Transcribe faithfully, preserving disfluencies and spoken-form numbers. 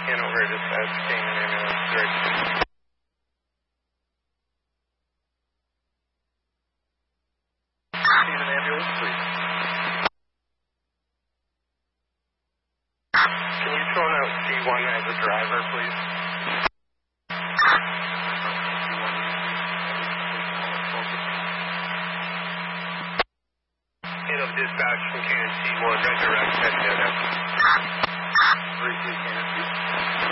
Hanover dispatch, Canyon ambulance, direct. Need an ambulance, please. Can you phone out C one as a driver, please? Hanover dispatch from Canyon C one, redirect, head down. three two Canyon.